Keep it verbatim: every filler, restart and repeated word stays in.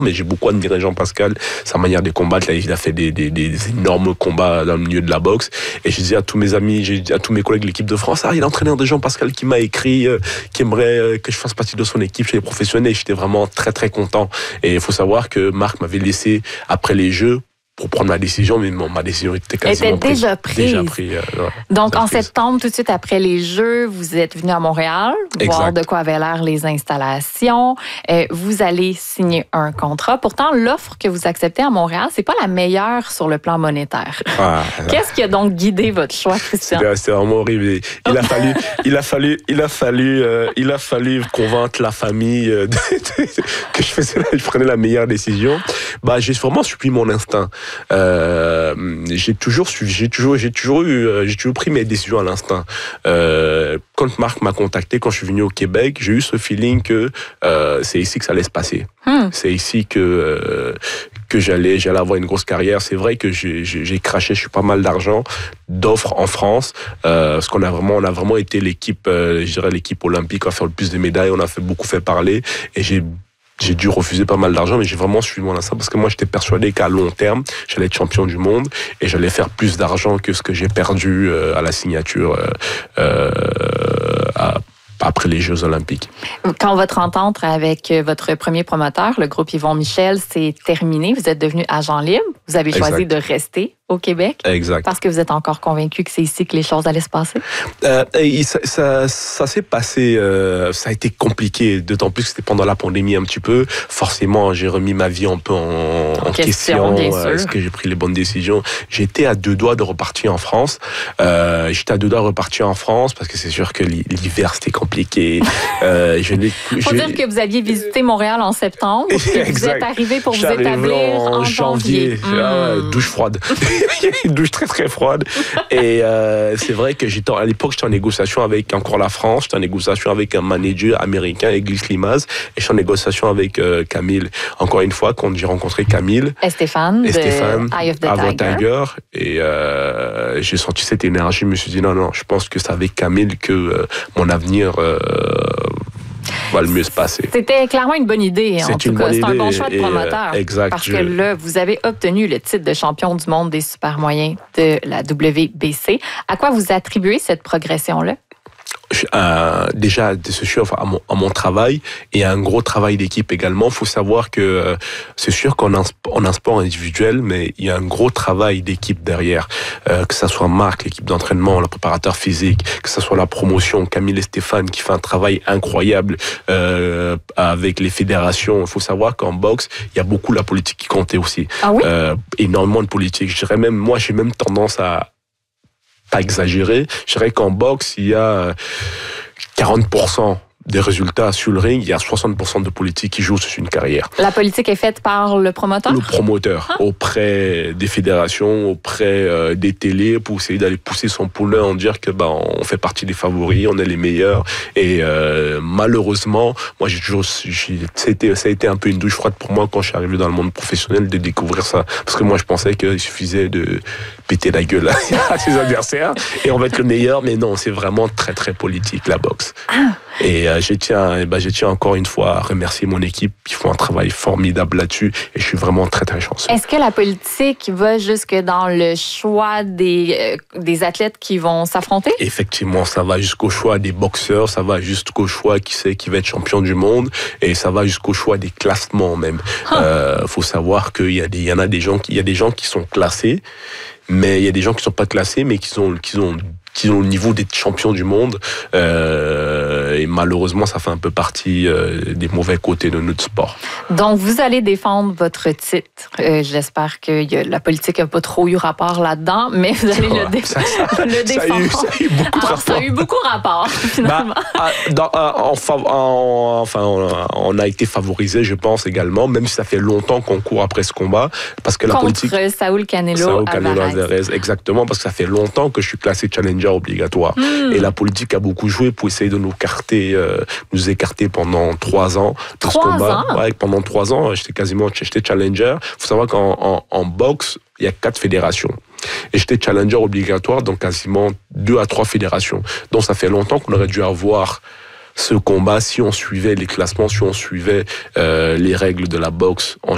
Mais j'ai beaucoup admiré Jean-Pascal, sa manière de combattre. Là, il a fait des, des, des énormes combats dans le milieu de la boxe. Et je disais à tous mes amis, j'ai dit à tous mes collègues de l'équipe de France, ah, il y a l'entraîneur de Jean-Pascal qui m'a écrit, euh, qui aimerait euh, que je fasse partie de son équipe chez les professionnels. J'étais vraiment très très content. Et il faut savoir que Marc m'avait laissé après les Jeux pour prendre ma décision, mais bon, ma décision était quasiment était déjà prise. Déjà prise. Euh, ouais, Donc, en prise. septembre, tout de suite après les Jeux, vous êtes venu à Montréal, exact. voir de quoi avaient l'air les installations. Euh, vous allez signer un contrat. Pourtant, l'offre que vous acceptez à Montréal, c'est pas la meilleure sur le plan monétaire. Ah, Qu'est-ce qui a donc guidé votre choix, Christian? C'était, c'était vraiment horrible. Il a fallu, il a fallu, il a fallu, euh, il a fallu convaincre la famille euh, de, de, de, que je faisais, je prenais la meilleure décision. Bah, j'ai vraiment suivi mon instinct. Euh, j'ai toujours suivi, j'ai toujours, j'ai toujours eu, j'ai toujours pris mes décisions à l'instinct. Euh, quand Marc m'a contacté, quand je suis venu au Québec, j'ai eu ce feeling que euh, c'est ici que ça allait se passer. Hmm. C'est ici que euh, que j'allais, j'allais avoir une grosse carrière. C'est vrai que j'ai, j'ai, j'ai craché, je suis pas mal d'argent, d'offres en France, euh, parce qu'on a vraiment, on a vraiment été l'équipe, euh, je dirais l'équipe olympique à faire le plus de médailles. On a fait beaucoup fait parler, et j'ai J'ai dû refuser pas mal d'argent, mais j'ai vraiment suivi mon instinct parce que moi, j'étais persuadé qu'à long terme, j'allais être champion du monde et j'allais faire plus d'argent que ce que j'ai perdu euh, à la signature euh, euh, à, après les Jeux Olympiques. Quand votre entente avec votre premier promoteur, le groupe Yvon Michel, s'est terminée, vous êtes devenu agent libre. Vous avez choisi exact. de rester au Québec. Exact. Parce que vous êtes encore convaincu que c'est ici que les choses allaient se passer? Euh, et ça, ça, ça s'est passé, euh, ça a été compliqué, d'autant plus que c'était pendant la pandémie un petit peu. Forcément, j'ai remis ma vie un peu en, en, en question. question euh, est-ce que j'ai pris les bonnes décisions? J'étais à deux doigts de repartir en France. Euh, j'étais à deux doigts de repartir en France parce que c'est sûr que l'hiver, c'était compliqué. euh, je n'ai, Faut je... dire que vous aviez visité Montréal en septembre et que vous êtes arrivé pour vous établir en, en janvier. janvier. Mmh. Ah, douche froide. Une douche très très froide. Et euh, c'est vrai que j'étais, à l'époque, j'étais en négociation avec encore la France, j'étais en négociation avec un manager américain, Église Limaz, et j'étais en négociation avec euh, Camille. Encore une fois, quand j'ai rencontré Camille, et Stéphane, et Stéphane de Eye of the Tiger. Tiger, et euh, j'ai senti cette énergie, je me suis dit non, non, je pense que c'est avec Camille que euh, mon avenir euh, va le mieux se passer. C'était clairement une bonne idée. C'est en tout une cas, bonne c'est idée. un bon choix de promoteur. Euh, exact. Parce je... que là, vous avez obtenu le titre de champion du monde des super moyens de la W B C. À quoi vous attribuez cette progression-là? Euh, déjà, c'est sûr, à mon, à mon travail et à un gros travail d'équipe également. Il faut savoir que euh, c'est sûr qu'on a un, on a un sport individuel, mais il y a un gros travail d'équipe derrière. Euh, que ça soit Marc, l'équipe d'entraînement, le préparateur physique, que ça soit la promotion, Camille et Stéphane qui fait un travail incroyable euh, avec les fédérations. Il faut savoir qu'en boxe, il y a beaucoup la politique qui comptait aussi. Ah oui? Euh, énormément de politique. Je dirais même, moi, j'ai même tendance à pas exagéré. Je dirais qu'en boxe, il y a quarante pour cent des résultats sur le ring, il y a soixante pour cent de politique qui jouent sur une carrière. La politique est faite par le promoteur? Le promoteur, ah. auprès des fédérations, auprès euh, des télés, pour essayer d'aller pousser son poulain, en dire que bah, on fait partie des favoris, on est les meilleurs. Et euh, malheureusement, moi j'ai toujours, j'ai, ça, a été, ça a été un peu une douche froide pour moi quand je suis arrivé dans le monde professionnel de découvrir ça. Parce que moi je pensais qu'il suffisait de péter la gueule à ses adversaires et on va être le meilleur. Mais non, c'est vraiment très très politique la boxe. Ah. Et euh, je tiens, bah, je tiens encore une fois à remercier mon équipe. Ils font un travail formidable là-dessus et je suis vraiment très très chanceux. Est-ce que la politique va jusque dans le choix des, euh, des athlètes qui vont s'affronter? Effectivement, ça va jusqu'au choix des boxeurs, ça va jusqu'au choix qui sait qui va être champion du monde et ça va jusqu'au choix des classements même. Il huh. euh, faut savoir qu'il y a des, il y en a des gens qui, il y a des gens qui sont classés, mais il y a des gens qui sont pas classés, mais qui ont, qui ont qui ont le niveau des champions du monde euh, et malheureusement ça fait un peu partie euh, des mauvais côtés de notre sport. Donc vous allez défendre votre titre. Euh, j'espère que y a, la politique n'a pas trop eu rapport là-dedans, mais vous allez ouais, le, dé- ça, ça, le défendre. Ça a eu, ça a eu beaucoup de Alors, rapport. Ça a eu beaucoup rapport finalement. Bah, dans, en, en, enfin, on a été favorisé, je pense également, même si ça fait longtemps qu'on court après ce combat, parce que la Contre politique. Contre Saúl Canelo, Saúl Canelo Alvarez, exactement, parce que ça fait longtemps que je suis classé challenger obligatoire. Mmh. Et la politique a beaucoup joué pour essayer de nous écarter, euh, nous écarter pendant trois ans de trois ce combat. Ans? Ouais, pendant trois ans, j'étais quasiment, j'étais challenger. Il faut savoir qu'en en, en boxe, il y a quatre fédérations. Et j'étais challenger obligatoire dans quasiment deux à trois fédérations. Donc ça fait longtemps qu'on aurait dû avoir ce combat si on suivait les classements, si on suivait euh, les règles de la boxe en